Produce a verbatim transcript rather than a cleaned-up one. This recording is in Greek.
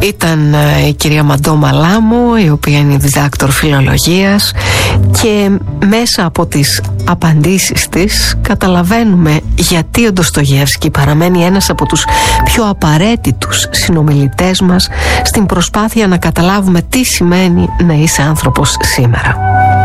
Ήταν η κυρία Μαντώ Μαλάμου, η οποία είναι διδάκτορ φιλολογίας, και μέσα από τις απαντήσεις της καταλαβαίνουμε γιατί ο Ντοστογεύσκι παραμένει ένας από τους πιο απαραίτητους συνομιλητές μας στην προσπάθεια να καταλάβουμε τι σημαίνει να είσαι άνθρωπος σήμερα.